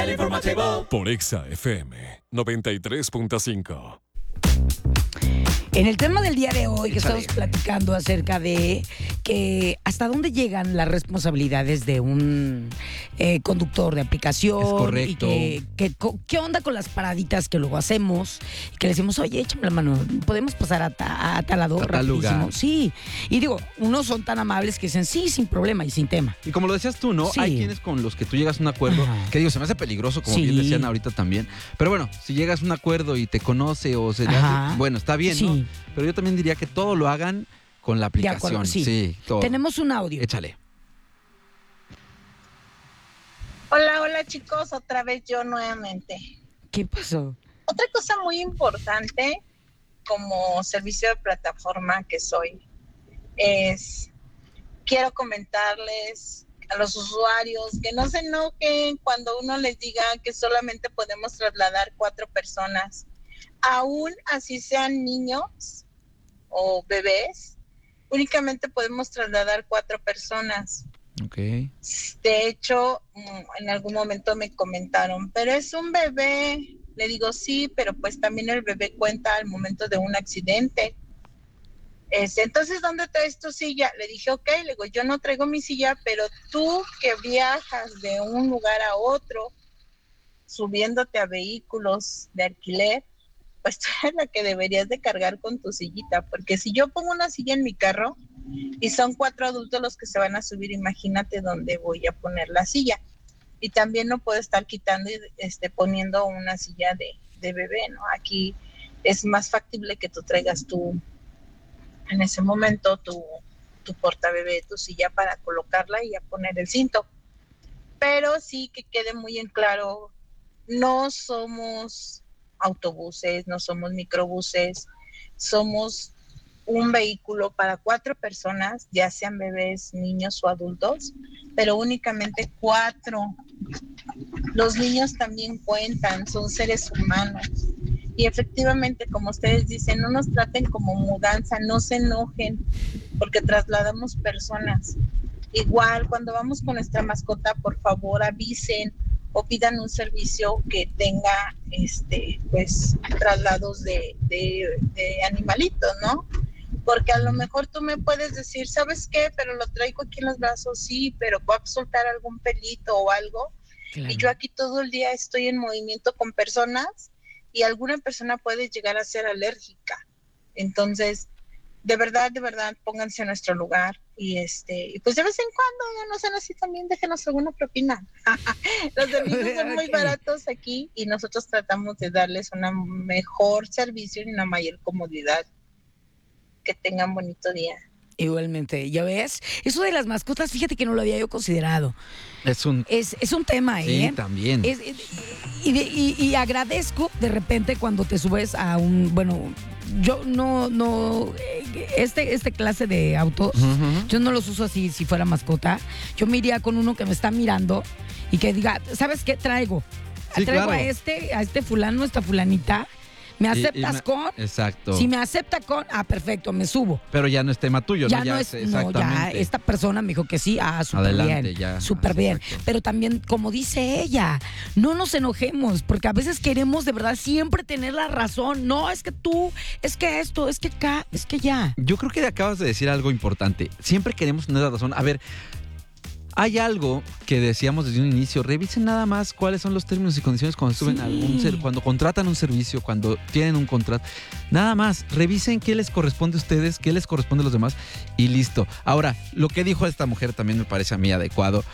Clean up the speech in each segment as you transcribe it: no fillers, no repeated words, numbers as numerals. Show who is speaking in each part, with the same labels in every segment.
Speaker 1: El informativo.
Speaker 2: Por Exa FM 93.5.
Speaker 3: En el tema del día de hoy que estamos platicando acerca de que hasta dónde llegan las responsabilidades de un conductor de aplicación.
Speaker 4: Es correcto.
Speaker 3: Y qué onda con las paraditas que luego hacemos y que le decimos, oye, échame la mano, podemos pasar a tal lado rapidísimo. Sí, y digo, unos son tan amables que dicen sí, sin problema y sin tema.
Speaker 4: Y como lo decías tú, ¿no?
Speaker 3: Sí.
Speaker 4: Hay quienes con los que tú llegas a un acuerdo, que digo, se me hace peligroso, como bien decían ahorita también. Pero bueno, si llegas a un acuerdo y te conoce o se le hace, bueno, está bien, ¿no? Pero yo también diría que todo lo hagan con la aplicación.
Speaker 3: De acuerdo, sí,
Speaker 4: todo.
Speaker 3: Tenemos un audio.
Speaker 4: Échale.
Speaker 5: Hola chicos, otra vez yo nuevamente.
Speaker 3: ¿Qué pasó?
Speaker 5: Otra cosa muy importante como servicio de plataforma que soy es, quiero comentarles a los usuarios que no se enojen cuando uno les diga que solamente podemos trasladar 4 personas. Aún así sean niños o bebés, únicamente podemos trasladar 4 personas.
Speaker 4: Okay.
Speaker 5: De hecho, en algún momento me comentaron, pero es un bebé. Le digo, sí, pero pues también el bebé cuenta al momento de un accidente. Entonces, ¿dónde traes tu silla? Le dije, ok, le digo, yo no traigo mi silla, pero tú que viajas de un lugar a otro, subiéndote a vehículos de alquiler, pues tú eres la que deberías de cargar con tu sillita, porque si yo pongo una silla en mi carro y son 4 adultos los que se van a subir, imagínate dónde voy a poner la silla. Y también no puedo estar quitando y poniendo una silla de bebé, ¿no? Aquí es más factible que tú traigas en ese momento tu portabebé, tu silla para colocarla y a poner el cinto. Pero sí que quede muy en claro, no somos autobuses, no somos microbuses, somos un vehículo para 4 personas, ya sean bebés, niños o adultos, pero únicamente 4. Los niños también cuentan, son seres humanos. Y efectivamente, como ustedes dicen, no nos traten como mudanza, no se enojen, porque trasladamos personas. Igual, cuando vamos con nuestra mascota, por favor avisen o pidan un servicio que tenga pues traslados de animalitos, ¿no? Porque a lo mejor tú me puedes decir, ¿sabes qué? Pero lo traigo aquí en los brazos, sí, pero va a soltar algún pelito o algo. Claro. Y yo aquí todo el día estoy en movimiento con personas y alguna persona puede llegar a ser alérgica. Entonces, de verdad, pónganse a nuestro lugar y pues de vez en cuando, ya no sean así también, déjenos alguna propina. Los servicios son muy baratos aquí y nosotros tratamos de darles un mejor servicio y una mayor comodidad. Que tengan bonito día.
Speaker 3: Igualmente, ya ves, eso de las mascotas, fíjate que no lo había yo considerado.
Speaker 4: Es un
Speaker 3: tema,
Speaker 4: ¿eh? Sí, también.
Speaker 3: Y agradezco de repente cuando te subes a yo no este clase de autos, yo no los uso así si fuera mascota. Yo me iría con uno que me está mirando y que diga, ¿sabes qué traigo?
Speaker 4: Sí,
Speaker 3: traigo
Speaker 4: claro.
Speaker 3: a este fulano, esta fulanita. ¿Me aceptas con?
Speaker 4: Exacto.
Speaker 3: Si me acepta con, perfecto, me subo.
Speaker 4: Pero ya no es tema tuyo, ¿no?
Speaker 3: Ya esta persona me dijo que sí, súper
Speaker 4: adelante,
Speaker 3: bien.
Speaker 4: Ya.
Speaker 3: Súper bien. Exacto. Pero también, como dice ella, no nos enojemos, porque a veces queremos de verdad siempre tener la razón. No, es que tú, es que esto, es que acá, es que ya.
Speaker 4: Yo creo que acabas de decir algo importante. Siempre queremos tener la razón. A ver, hay algo que decíamos desde un inicio, revisen nada más cuáles son los términos y condiciones cuando suben cuando contratan un servicio, cuando tienen un contrato. Nada más, revisen qué les corresponde a ustedes, qué les corresponde a los demás y listo. Ahora, lo que dijo esta mujer también me parece a mí adecuado.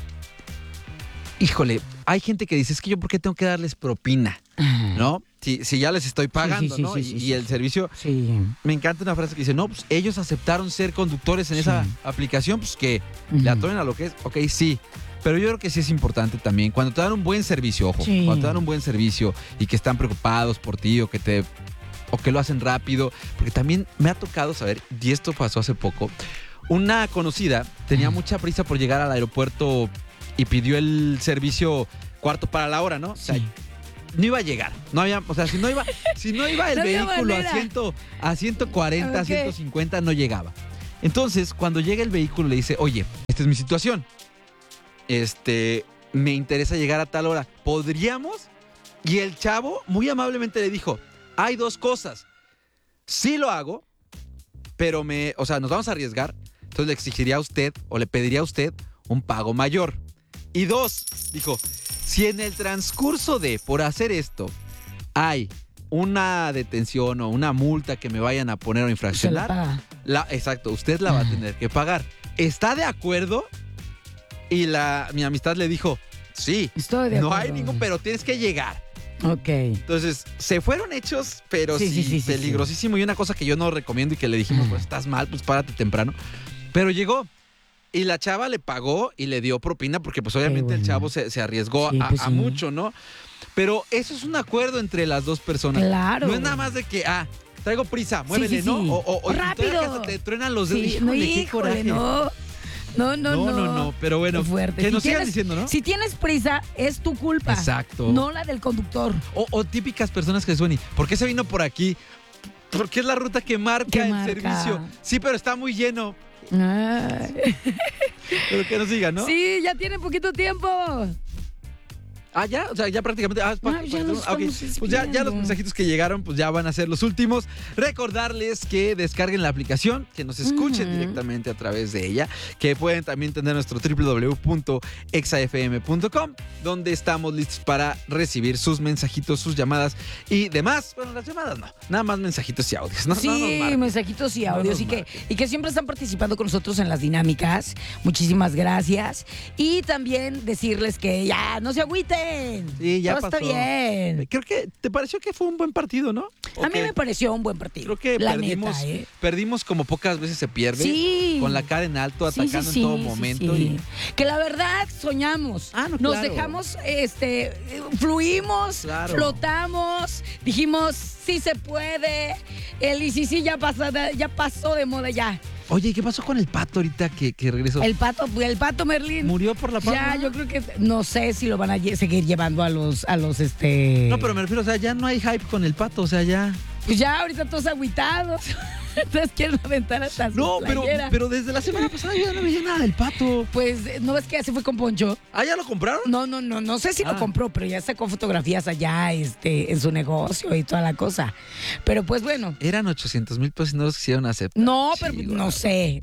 Speaker 4: Híjole, hay gente que dice, es que yo ¿por qué tengo que darles propina? ¿No? Si ya les estoy pagando, ¿no? Y el servicio...
Speaker 3: Sí.
Speaker 4: Me encanta una frase que dice, no, pues ellos aceptaron ser conductores en esa aplicación, pues que le atoren a lo que es. Ok, sí. Pero yo creo que sí es importante también, cuando te dan un buen servicio, ojo, cuando te dan un buen servicio y que están preocupados por ti o que lo hacen rápido, porque también me ha tocado saber, y esto pasó hace poco, una conocida tenía mucha prisa por llegar al aeropuerto y pidió el servicio cuarto para la hora, ¿no?
Speaker 3: Sí.
Speaker 4: O sea, no iba a llegar, no había, o sea, si no iba el
Speaker 3: no
Speaker 4: vehículo a 140, okay. 150, no llegaba. Entonces, cuando llega el vehículo le dice, oye, esta es mi situación. me interesa llegar a tal hora. ¿Podríamos? Y el chavo muy amablemente le dijo, hay dos cosas. Sí lo hago, pero nos vamos a arriesgar. Entonces le exigiría a usted o le pediría a usted un pago mayor. Y dos, dijo, si en el transcurso por hacer esto hay una detención o una multa que me vayan a poner o infraccionar, exacto, usted la va a tener que pagar. ¿Está de acuerdo? Y mi amistad le dijo, sí,
Speaker 3: estoy de acuerdo.
Speaker 4: No hay ningún, pero tienes que llegar.
Speaker 3: Ok.
Speaker 4: Entonces, se fueron hechos, pero sí, peligrosísimo. Y una cosa que yo no recomiendo y que le dijimos, pues estás mal, pues párate temprano. Pero llegó y la chava le pagó y le dio propina porque pues obviamente el chavo se arriesgó a mucho, ¿no? Pero eso es un acuerdo entre las dos personas.
Speaker 3: Claro.
Speaker 4: No es nada más de que, traigo prisa, muévele, ¿no? O
Speaker 3: rápido.
Speaker 4: Te truenan los dedos.
Speaker 3: Sí,
Speaker 4: Híjole, qué coraje.
Speaker 3: No.
Speaker 4: Pero bueno,
Speaker 3: fuerte.
Speaker 4: que nos sigan diciendo, ¿no?
Speaker 3: Si tienes prisa, es tu culpa.
Speaker 4: Exacto.
Speaker 3: No la del conductor.
Speaker 4: O típicas personas que suenan. ¿Por qué se vino por aquí? Porque es la ruta que marca el servicio. Sí, pero está muy lleno.
Speaker 3: Ay.
Speaker 4: Pero que nos digan, ¿no?
Speaker 3: Sí, ya tiene poquito tiempo.
Speaker 4: Ya, o sea, ya prácticamente.
Speaker 3: Ya nos
Speaker 4: pues ya los mensajitos que llegaron, pues ya van a ser los últimos. Recordarles que descarguen la aplicación, que nos escuchen directamente a través de ella, que pueden también tener nuestro www.exafm.com, donde estamos listos para recibir sus mensajitos, sus llamadas y demás. Bueno, las llamadas no, nada más mensajitos y audios.
Speaker 3: Mensajitos y audios y que siempre están participando con nosotros en las dinámicas. Muchísimas gracias. Y también decirles que ya no se agüiten.
Speaker 4: Sí, ya
Speaker 3: todo
Speaker 4: pasó.
Speaker 3: Está bien.
Speaker 4: Creo que te pareció que fue un buen partido, ¿no?
Speaker 3: A mí me pareció un buen partido.
Speaker 4: Creo que perdimos como pocas veces se pierde.
Speaker 3: Sí.
Speaker 4: Con la cara en alto, atacando en todo momento.
Speaker 3: Sí. Que la verdad soñamos. Nos dejamos, fluimos, flotamos, dijimos, sí se puede. El sí ya pasó de moda ya.
Speaker 4: Oye, ¿qué pasó con el Pato ahorita que regresó?
Speaker 3: El Pato Merlín.
Speaker 4: ¿Murió por la palma?
Speaker 3: Ya, yo creo que no sé si lo van a seguir llevando a los
Speaker 4: No, pero me refiero, o sea, ya no hay hype con el Pato, o sea, ya.
Speaker 3: Pues ya ahorita todos agüitados. Entonces quieren aventar hasta su playera.
Speaker 4: pero desde la semana pasada yo ya no veía nada del Pato.
Speaker 3: Pues, ¿no ves que ya se fue con Poncho?
Speaker 4: ¿Ya lo compraron?
Speaker 3: No sé si lo compró, pero ya sacó fotografías allá en su negocio y toda la cosa. Pero pues bueno.
Speaker 4: Eran 800,000 pesos y no los quisieron aceptar.
Speaker 3: No, pero no sé.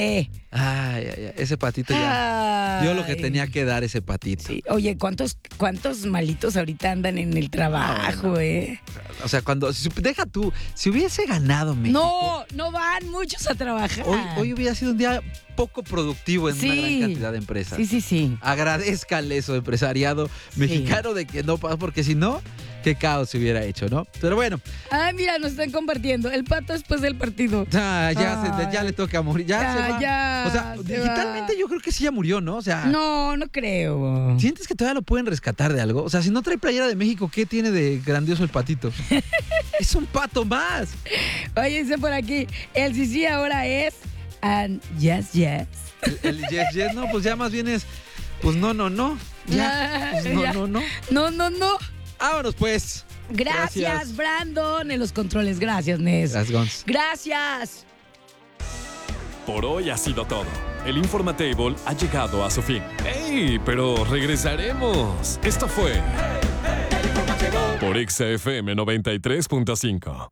Speaker 4: Ay, ese patito ya dio lo que tenía que dar ese patito.
Speaker 3: Sí. Oye, ¿cuántos malitos ahorita andan en el trabajo,
Speaker 4: O sea, deja tú, si hubiese ganado México.
Speaker 3: No van muchos a trabajar.
Speaker 4: Hoy hubiera sido un día poco productivo en una gran cantidad de empresas.
Speaker 3: Sí.
Speaker 4: Agradezcanle eso, empresariado mexicano, de que no pasa, porque si no, qué caos se hubiera hecho, ¿no? Pero bueno.
Speaker 3: Ay, mira, nos están compartiendo. El Pato después del partido.
Speaker 4: Ya le toca morir. Ya se va.
Speaker 3: Ya,
Speaker 4: o sea, digitalmente yo creo que sí ya murió, ¿no? O sea.
Speaker 3: No creo.
Speaker 4: ¿Sientes que todavía lo pueden rescatar de algo? O sea, si no trae playera de México, ¿qué tiene de grandioso el patito? Es un pato más.
Speaker 3: Oye, dice por aquí, el sí ahora es and yes.
Speaker 4: El yes, no, pues ya más bien es, pues no. Ya, pues no. Vámonos pues.
Speaker 3: Gracias, Brandon, en los controles. Gracias, Nes. Gracias.
Speaker 2: Por hoy ha sido todo. El Informatable ha llegado a su fin. ¡Ey! Pero regresaremos. Esto fue por XFM 93.5.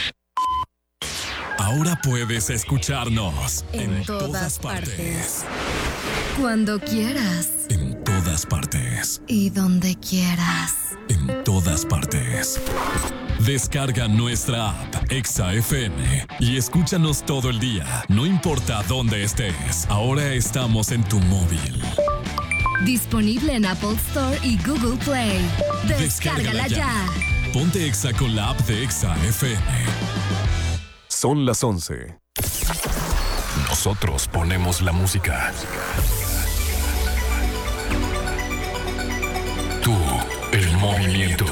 Speaker 2: Ahora puedes escucharnos
Speaker 1: en todas partes. Cuando quieras.
Speaker 2: En todas partes.
Speaker 1: Y donde quieras.
Speaker 2: En todas partes. Descarga nuestra app XFM y escúchanos todo el día, no importa dónde estés. Ahora estamos en tu móvil.
Speaker 1: Disponible en Apple Store y Google Play. Descárgala ya.
Speaker 2: Ponte Exa con la app de XFM. Son las 11. Nosotros ponemos la música. Tú, el movimiento.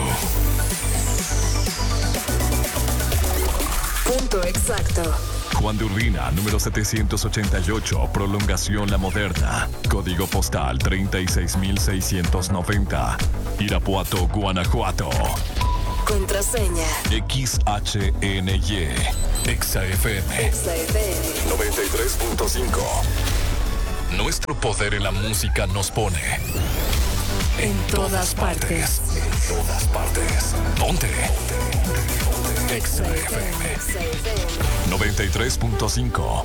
Speaker 1: Punto exacto.
Speaker 2: Juan de Urbina, número 788, Prolongación La Moderna. Código postal 36690. Irapuato, Guanajuato.
Speaker 1: Contraseña
Speaker 2: XHNY. XFM 93.5. Nuestro poder en la música nos pone En todas partes. En todas partes. Ponte. Exa FM 93.5.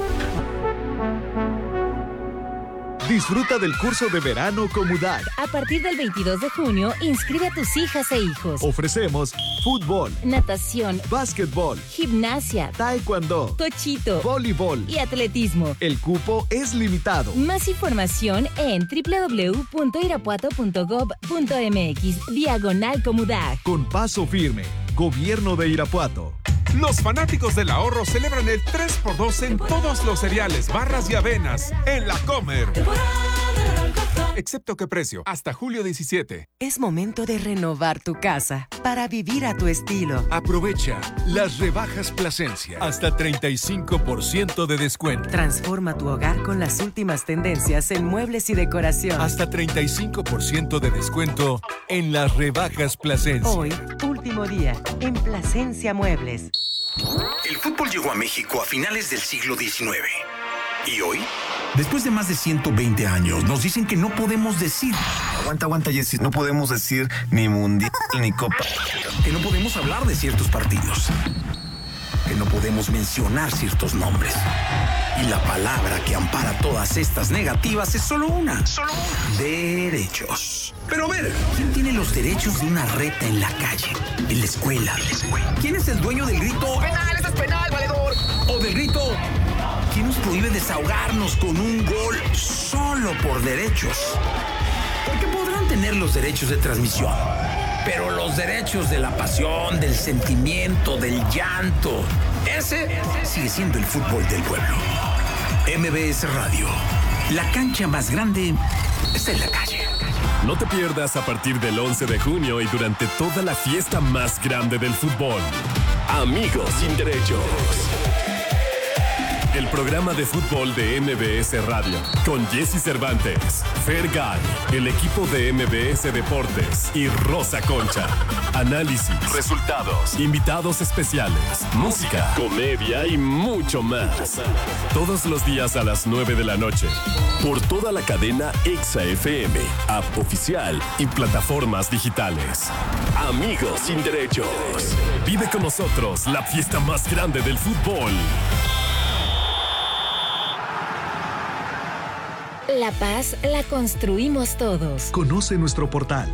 Speaker 6: Disfruta del curso de verano Comudac.
Speaker 7: A partir del 22 de junio, inscribe a tus hijas e hijos.
Speaker 6: Ofrecemos fútbol,
Speaker 7: natación,
Speaker 6: básquetbol,
Speaker 7: gimnasia,
Speaker 6: taekwondo,
Speaker 7: tochito,
Speaker 6: voleibol
Speaker 7: y atletismo.
Speaker 6: El cupo es limitado.
Speaker 7: Más información en www.irapuato.gov.mx/Comudac.
Speaker 6: Con paso firme, Gobierno de Irapuato.
Speaker 8: Los fanáticos del ahorro celebran el 3x2 en todos los cereales, barras y avenas en La Comer. Excepto que precio, hasta julio 17.
Speaker 9: Es momento de renovar tu casa para vivir a tu estilo.
Speaker 10: Aprovecha las rebajas Plasencia. Hasta 35% de descuento.
Speaker 9: Transforma tu hogar con las últimas tendencias en muebles y decoración.
Speaker 10: Hasta 35% de descuento en las rebajas Plasencia.
Speaker 9: Hoy, último día, en Plasencia Muebles.
Speaker 11: El fútbol llegó a México a finales del siglo XIX. ¿Y hoy? Después de más de 120 años, nos dicen que no podemos decir... Aguanta, Jessy. No podemos decir ni mundial ni copa. Que no podemos hablar de ciertos partidos. Que no podemos mencionar ciertos nombres. Y la palabra que ampara todas estas negativas es solo una. Derechos. Pero a ver, ¿quién tiene los derechos de una reta en la calle? En la escuela. ¿Quién es el dueño del grito? ¡Penal! ¡Eso es penal, valedor! O del grito... ¿Quién nos prohíbe desahogarnos con un gol solo por derechos? Porque podrán tener los derechos de transmisión, pero los derechos de la pasión, del sentimiento, del llanto, ese sigue siendo el fútbol del pueblo. MBS Radio, la cancha más grande está en la calle.
Speaker 2: No te pierdas a partir del 11 de junio y durante toda la fiesta más grande del fútbol. Amigos sin derechos. El programa de fútbol de MBS Radio, con Jessy Cervantes, Fergay, el equipo de MBS Deportes y Rosa Concha. Análisis, resultados, invitados especiales, música, comedia y mucho más. Todos los días a las 9 de la noche. Por toda la cadena Exa FM, app oficial y plataformas digitales. Amigos sin derechos. Vive con nosotros la fiesta más grande del fútbol.
Speaker 7: La paz la construimos todos.
Speaker 6: Conoce nuestro portal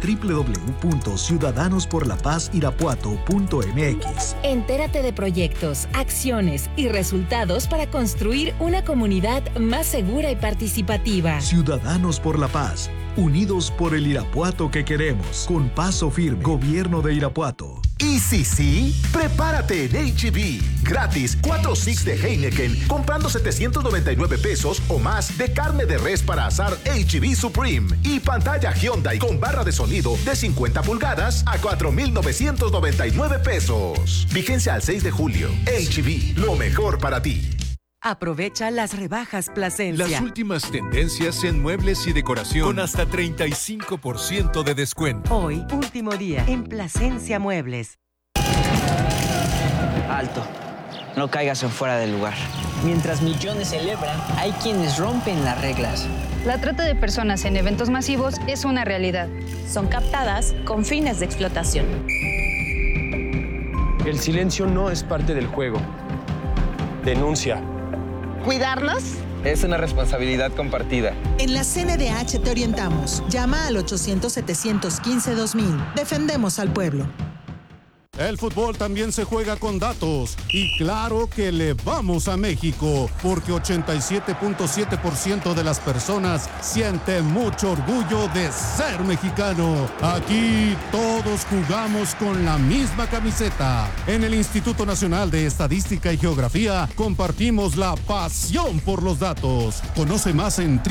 Speaker 6: www.ciudadanosporlapazirapuato.mx.
Speaker 7: Entérate de proyectos, acciones y resultados para construir una comunidad más segura y participativa.
Speaker 6: Ciudadanos por la Paz, unidos por el Irapuato que queremos. Con paso firme, Gobierno de Irapuato.
Speaker 12: Y si sí, prepárate en H-E-B. Gratis, 4 sticks de Heineken, comprando 799 pesos o más de carne de res para asar H-E-B Supreme. Y pantalla Hyundai con barra de sonido de 50 pulgadas a 4,999 pesos. Vigencia al 6 de julio. H-E-B, lo mejor para ti.
Speaker 9: Aprovecha las rebajas Plasencia.
Speaker 10: Las últimas tendencias en muebles y decoración con hasta 35% de descuento.
Speaker 9: Hoy, último día, en Plasencia Muebles.
Speaker 13: Alto, no caigas en fuera del lugar. Mientras millones celebran, hay quienes rompen las reglas.
Speaker 14: La trata de personas en eventos masivos es una realidad.
Speaker 15: Son captadas con fines de explotación.
Speaker 16: El silencio no es parte del juego. Denuncia.
Speaker 17: ¿Cuidarnos?
Speaker 18: Es una responsabilidad compartida.
Speaker 19: En la CNDH te orientamos. Llama al 800-715-2000. Defendemos al pueblo.
Speaker 20: El fútbol también se juega con datos y claro que le vamos a México porque 87.7% de las personas sienten mucho orgullo de ser mexicano. Aquí todos jugamos con la misma camiseta. En el Instituto Nacional de Estadística y Geografía compartimos la pasión por los datos. Conoce más en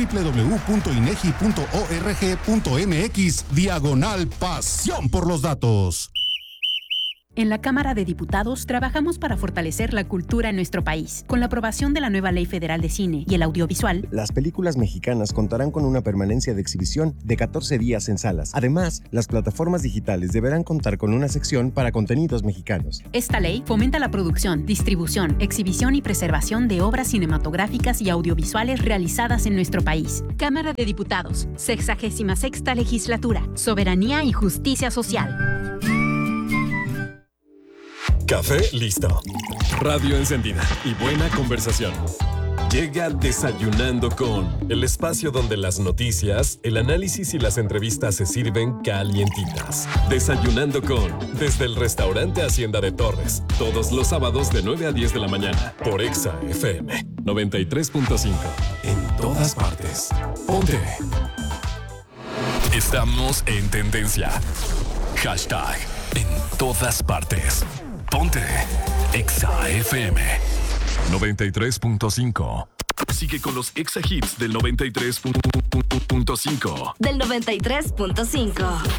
Speaker 20: www.inegi.org.mx/pasión por los datos.
Speaker 17: En la Cámara de Diputados trabajamos para fortalecer la cultura en nuestro país. Con la aprobación de la nueva Ley Federal de Cine y el Audiovisual,
Speaker 21: las películas mexicanas contarán con una permanencia de exhibición de 14 días en salas. Además, las plataformas digitales deberán contar con una sección para contenidos mexicanos.
Speaker 17: Esta ley fomenta la producción, distribución, exhibición y preservación de obras cinematográficas y audiovisuales realizadas en nuestro país. Cámara de Diputados, 66ª Legislatura, Soberanía y Justicia Social.
Speaker 2: Café listo. Radio encendida y buena conversación. Llega Desayunando con, el espacio donde las noticias, el análisis y las entrevistas se sirven calientitas. Desayunando con, desde el restaurante Hacienda de Torres, todos los sábados de 9 a 10 de la mañana, por Exa FM 93.5. En todas partes. Ponte. Estamos en tendencia. Hashtag en todas partes. Ponte Exa FM 93.5. Sigue con los Exa Hits del 93.5.
Speaker 1: Del 93.5.